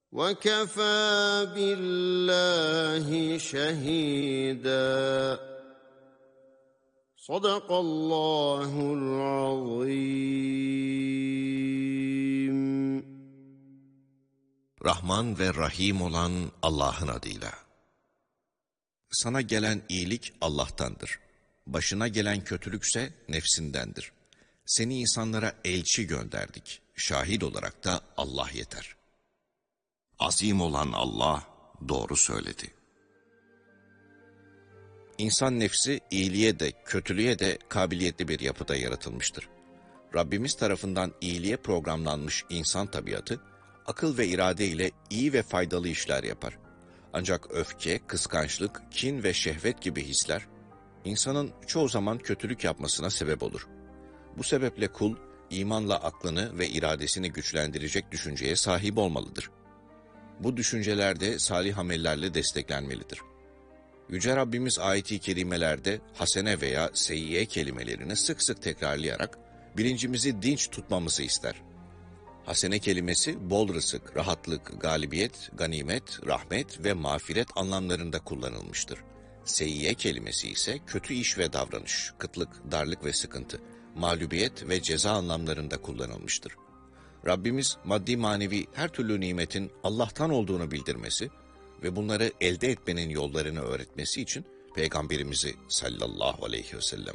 وَكَفَى بِاللّٰهِ شَهِيدًا. Sadakallahul azim. Rahman ve Rahim olan Allah'ın adıyla. Sana gelen iyilik Allah'tandır. Başına gelen kötülükse nefsindendir. Seni insanlara elçi gönderdik. Şahit olarak da Allah yeter. Azim olan Allah doğru söyledi. İnsan nefsi iyiliğe de kötülüğe de kabiliyetli bir yapıda yaratılmıştır. Rabbimiz tarafından iyiliğe programlanmış insan tabiatı, akıl ve irade ile iyi ve faydalı işler yapar. Ancak öfke, kıskançlık, kin ve şehvet gibi hisler, insanın çoğu zaman kötülük yapmasına sebep olur. Bu sebeple kul, imanla aklını ve iradesini güçlendirecek düşünceye sahip olmalıdır. Bu düşünceler de salih amellerle desteklenmelidir. Yüce Rabbimiz ayet-i kerimelerde hasene veya seyyiye kelimelerini sık sık tekrarlayarak bilincimizi dinç tutmamızı ister. Hasene kelimesi bol rızık, rahatlık, galibiyet, ganimet, rahmet ve mağfiret anlamlarında kullanılmıştır. Seyyiye kelimesi ise kötü iş ve davranış, kıtlık, darlık ve sıkıntı, mağlubiyet ve ceza anlamlarında kullanılmıştır. Rabbimiz maddi manevi her türlü nimetin Allah'tan olduğunu bildirmesi ve bunları elde etmenin yollarını öğretmesi için Peygamberimizi sallallahu aleyhi ve sellem